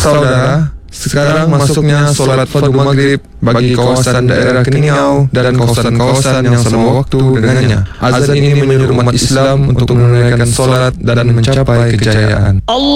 Saudara, sekarang masuknya solat fardu maghrib bagi kawasan daerah Keniau dan kawasan-kawasan yang sama waktu dengannya. Azan ini menyuruh umat Islam untuk menunaikan solat dan mencapai kejayaan.